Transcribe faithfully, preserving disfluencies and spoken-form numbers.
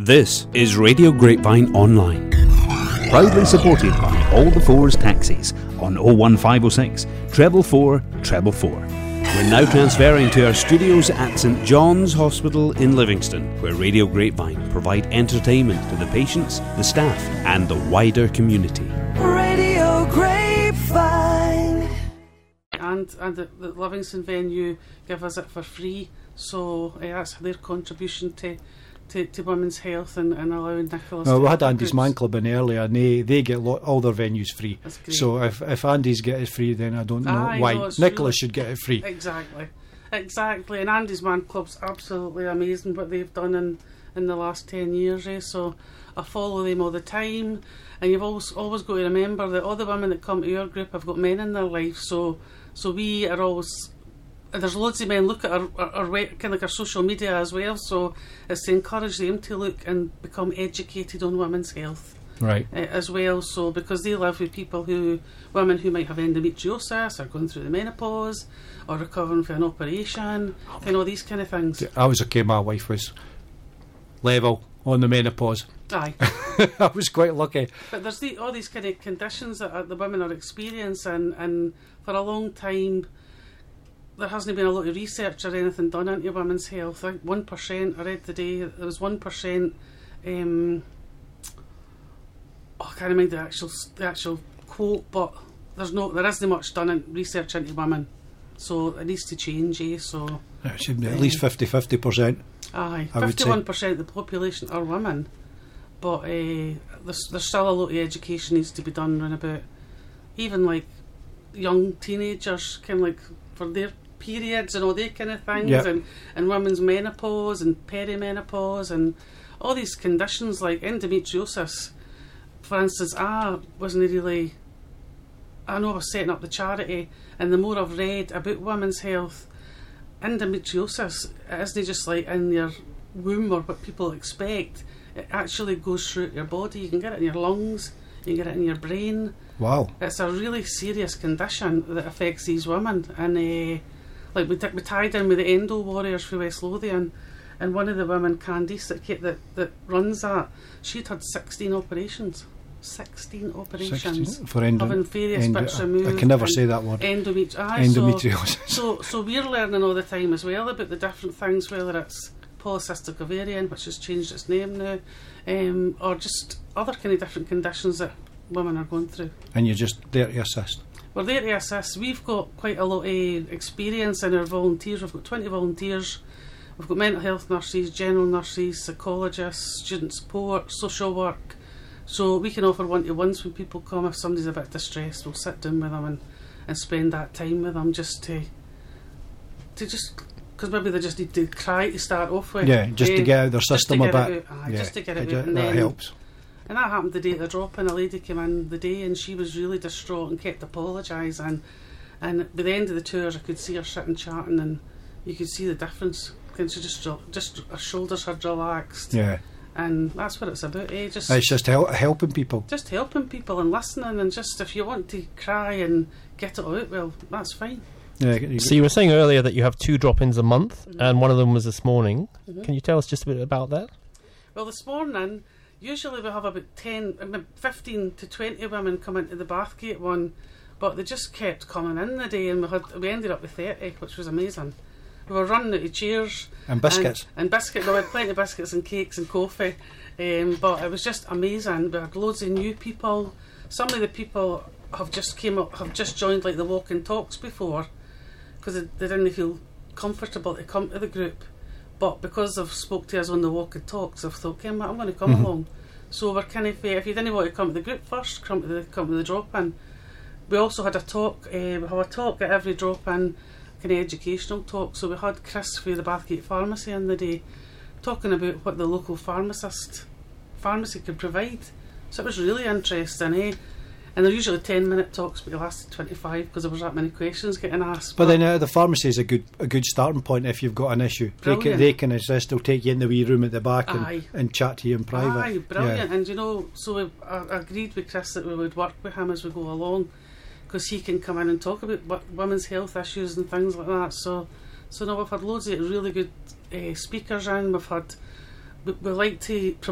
This is Radio Grapevine Online, proudly supported by All the Fours Taxis on oh one five oh six, treble four, treble four. We're now transferring to our studios at St John's Hospital in Livingston, where Radio Grapevine provide entertainment to the patients, the staff and the wider community. Radio Grapevine. And, and the, the Livingston venue give us it for free, so uh, that's their contribution to To, to women's health and, and allowing Nicholas. Well, to we had have Andy's groups. Man Club in earlier, and they, they get lo- all their venues free. That's great. So if if Andy's get it free, then I don't know Aye, why no, it's Nicholas really- should get it free. Exactly, exactly. And Andy's Man Club's absolutely amazing what they've done in, in the last ten years. Eh? So I follow them all the time, and you've always always got to remember that all the women that come to your group have got men in their life. So so we are always. There's loads of men look at our, our, our we- kind of like our social media as well, so it's to encourage them to look and become educated on women's health Right. uh, as well. So because they live with people who, women who might have endometriosis or going through the menopause or recovering from an operation, you know, these kind of things. I was okay, my wife was level on the menopause. Aye. I was quite lucky. But there's the, all these kind of conditions that are, the women are experiencing, and for a long time there hasn't been a lot of research or anything done into women's health. Like one percent, I read today, there was one percent. Um, oh, I can't remember the actual the actual quote, but there's no, there isn't much done in research into women, so it needs to change. Eh? So It should be at least fifty-fifty percent. aye, I would say. fifty-one percent of the population are women, but uh, there's there's still a lot of education needs to be done around about even like young teenagers, kind of like for their periods and all that kind of things, Yep. and, and women's menopause and perimenopause and all these conditions like endometriosis. For instance, I wasn't really, I know I was setting up the charity, and the more I've read about women's health, endometriosis, it isn't just like in your womb or what people expect. It actually goes through your body. You can get it in your lungs, you can get it in your brain. Wow. It's a really serious condition that affects these women, and uh, like we, t- we tied in with the Endo Warriors for West Lothian, and one of the women, Candice, that, ca- that that runs that, she'd had sixteen operations. sixteen operations. sixteen for endo- having various endo- bits removed. I can never and say that word. Endomet- aye, Endometriosis. So, so, so we're learning all the time as well about the different things, whether it's polycystic ovarian, which has changed its name now, um, or just other kind of different conditions that women are going through. And you're just there to assist. We're there to assist. We've got quite a lot of experience in our volunteers. We've got twenty volunteers. We've got mental health nurses, general nurses, psychologists, student support, social work. So we can offer one-to-ones when people come. If somebody's a bit distressed, we'll sit down with them and, and spend that time with them just to, to just, because maybe they just need to cry to start off with. Yeah, just Eh, to get out their just to system get a it bit. out, aye, Yeah, just to get it ju- out. And that then, helps. And that happened the day of the drop-in. A lady came in the day and she was really distraught and kept apologising. And by the end of the tours, I could see her sitting chatting, and you could see the difference. And she just, just her shoulders had relaxed. Yeah. And that's what it's about, eh? Just, It's just hel- helping people. just helping people and listening, and just if you want to cry and get it out, well, that's fine. Yeah, you- So you were saying earlier that you have two drop-ins a month, Mhm. and one of them was this morning. Mhm. Can you tell us just a bit about that? Well, this morning, usually we have about ten, I mean, fifteen to twenty women come into the Bathgate one, but they just kept coming in the day, and we had we ended up with thirty, which was amazing. We were running out of chairs. and biscuits. And, and biscuits, we had plenty of biscuits and cakes and coffee, um, but it was just amazing. We had loads of new people. Some of the people have just came up, have just joined like the walk and talks before, because they, they didn't feel comfortable to come to the group. But because they've spoke to us on the walk and talks, I've thought, okay, I'm going to come Mhm. along. So we're kind of, uh, if you didn't want to come to the group first, come to the come to the drop-in. We also had a talk. Uh, we have a talk at every drop-in, kind of educational talk. So we had Chris for the Bathgate Pharmacy in the day, talking about what the local pharmacist pharmacy could provide. So it was really interesting, eh? And they're usually ten minute talks, but they lasted twenty-five because there was that many questions getting asked. But then uh, the pharmacy is a good a good starting point if you've got an issue. They can, Brilliant. they can assist. They'll take you in the wee room at the back Aye. and, and chat to you in private. Aye, brilliant. Yeah. And you know, so we uh, agreed with Chris that we would work with him as we go along, because he can come in and talk about wo- women's health issues and things like that. So, so now we've had loads of really good uh, speakers in. We've had, we, we like to